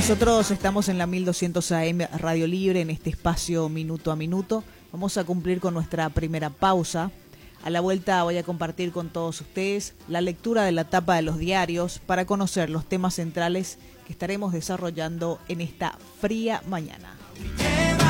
Nosotros estamos en la 1200 AM Radio Libre, en este espacio Minuto a Minuto. Vamos a cumplir con nuestra primera pausa. A la vuelta voy a compartir con todos ustedes la lectura de la tapa de los diarios para conocer los temas centrales que estaremos desarrollando en esta fría mañana.